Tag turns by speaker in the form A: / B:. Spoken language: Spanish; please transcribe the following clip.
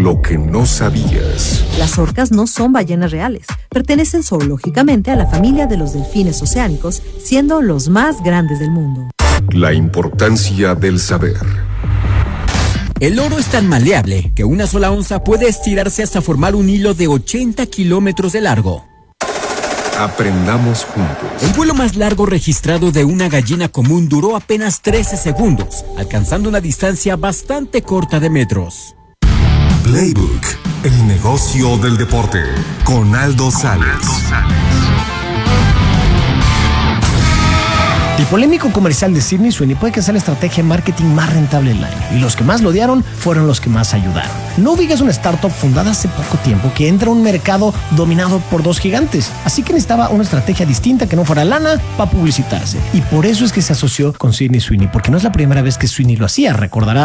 A: Lo que no sabías.
B: Las orcas no son ballenas reales. Pertenecen zoológicamente a la familia de los delfines oceánicos, siendo los más grandes del mundo.
A: La importancia del saber.
C: El oro es tan maleable que una sola onza puede estirarse hasta formar un hilo de 80 kilómetros de largo.
A: Aprendamos juntos.
C: El vuelo más largo registrado de una gallina común duró apenas 13 segundos, alcanzando una distancia bastante corta de metros.
A: Playbook, el negocio del deporte, con Aldo Sales.
D: El polémico comercial de Sydney Sweeney puede que sea la estrategia de marketing más rentable del año, y los que más lo odiaron fueron los que más ayudaron. Novig es una startup fundada hace poco tiempo que entra a un mercado dominado por dos gigantes, así que necesitaba una estrategia distinta que no fuera lana para publicitarse, y por eso es que se asoció con Sydney Sweeney, porque no es la primera vez que Sweeney lo hacía, recordará